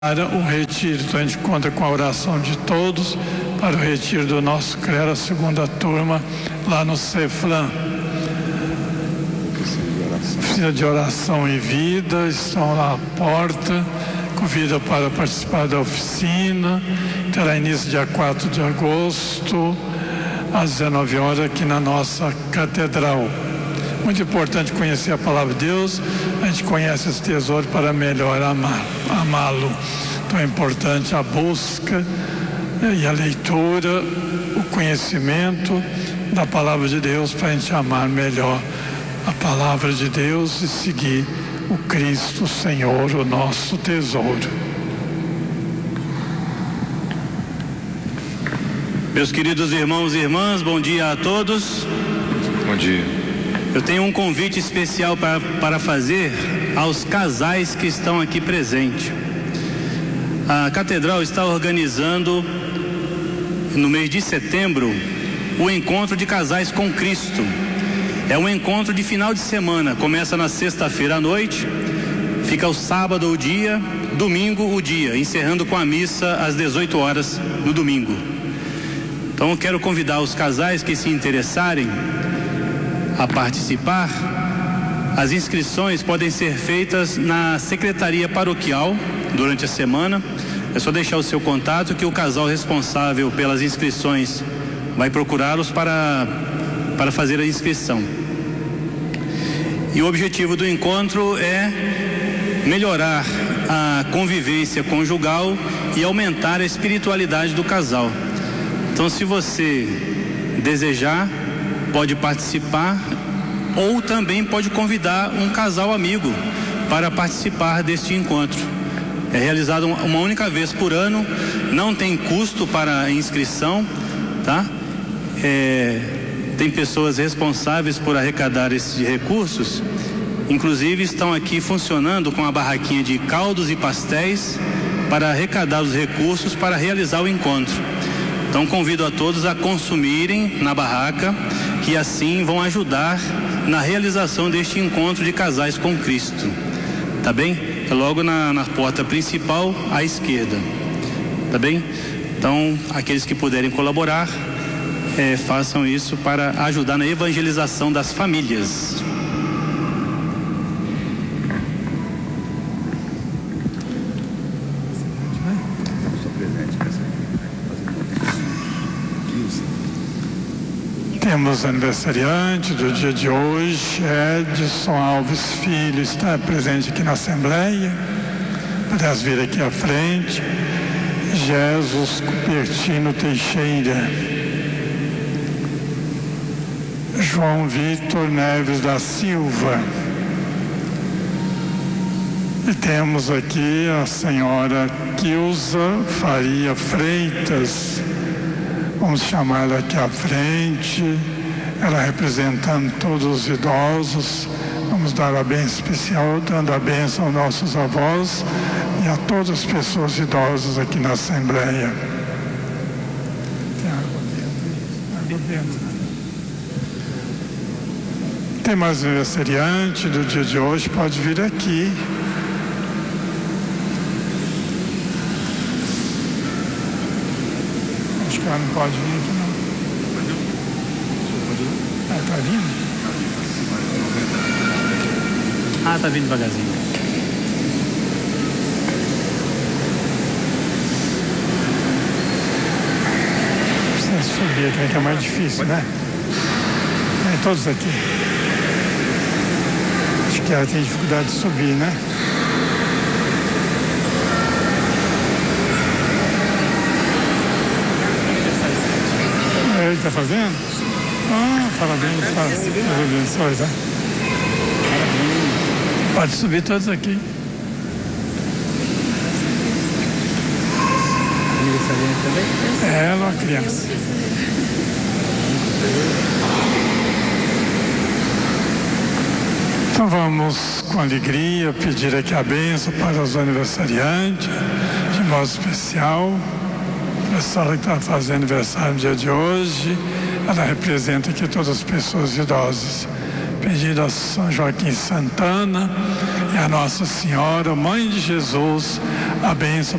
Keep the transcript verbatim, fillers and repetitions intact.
Para o retiro, então a gente conta com a oração de todos para o retiro do nosso C R E R, a segunda turma, lá no Ceflan. Oficina de oração e vida, estão lá à porta, convida para participar da oficina, terá início dia quatro de agosto, às dezenove horas, aqui na nossa catedral. Muito importante conhecer a palavra de Deus, a gente conhece esse tesouro para melhor amar, amá-lo. Então é importante a busca e a leitura, o conhecimento da palavra de Deus para a gente amar melhor a palavra de Deus e seguir o Cristo Senhor, o nosso tesouro. Meus queridos irmãos e irmãs, bom dia a todos. Bom dia. Eu tenho um convite especial para, para fazer aos casais que estão aqui presentes. A Catedral está organizando, no mês de setembro, o encontro de casais com Cristo. É um encontro de final de semana, começa na sexta-feira à noite, fica o sábado o dia, domingo o dia, encerrando com a missa às dezoito horas no domingo. Então eu quero convidar os casais que se interessarem a participar. As inscrições podem ser feitas na secretaria paroquial durante a semana. É só deixar o seu contato que o casal responsável pelas inscrições vai procurá-los para, para fazer a inscrição. E o objetivo do encontro é melhorar a convivência conjugal e aumentar a espiritualidade do casal. Então, se você desejar, pode participar ou também pode convidar um casal amigo para participar deste encontro. É realizado uma única vez por ano, não tem custo para a inscrição, tá? É, tem pessoas responsáveis por arrecadar esses recursos, inclusive estão aqui funcionando com a barraquinha de caldos e pastéis para arrecadar os recursos para realizar o encontro. Então convido a todos a consumirem na barraca, que assim vão ajudar na realização deste encontro de casais com Cristo, tá bem? É logo na, na porta principal à esquerda, tá bem? Então aqueles que puderem colaborar, é, façam isso para ajudar na evangelização das famílias. Temos aniversariante do dia de hoje, Edson Alves Filho, está presente aqui na Assembleia, pudesse vir aqui à frente. Jesus Cupertino Teixeira, João Vitor Neves da Silva, e temos aqui a senhora Quilza Faria Freitas. Vamos chamá-la aqui à frente, ela representando todos os idosos. Vamos dar a bênção especial, dando a bênção aos nossos avós e a todas as pessoas idosas aqui na Assembleia. Tem água dentro, água dentro. Tem mais aniversariante do dia de hoje, pode vir aqui. Ela não pode vir aqui, não. Ela está vindo? Ah, tá vindo devagarzinho. Precisa subir aqui, que é mais difícil, né? Tem todos aqui. Acho que ela tem dificuldade de subir, né? Ele está fazendo? Ah, parabéns, parabéns, tá? Pode subir todos aqui. Aniversariante também? É, ela é uma criança. Então vamos com alegria pedir aqui a bênção para os aniversariantes, de modo especial. A senhora que está fazendo aniversário no dia de hoje, ela representa aqui todas as pessoas idosas. pedindo a São Joaquim Santana e a Nossa Senhora, Mãe de Jesus, a bênção